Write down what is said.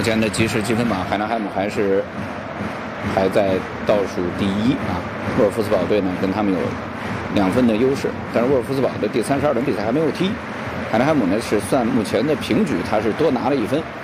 目前的即时积分榜，海南海姆还在倒数第1啊。沃尔夫斯堡队呢跟他们有2分的优势，但是沃尔夫斯堡的第32轮比赛还没有踢，海南海姆呢是算目前的平局，他是多拿了1分。